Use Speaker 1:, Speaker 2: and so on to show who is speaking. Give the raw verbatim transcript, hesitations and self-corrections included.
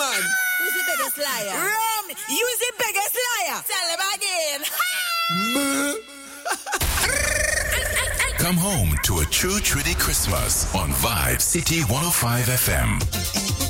Speaker 1: one. Who's the biggest liar? Run! You's the biggest liar. Tell him again.
Speaker 2: Come home to a true Trinity Christmas on Vibe City one oh five F M.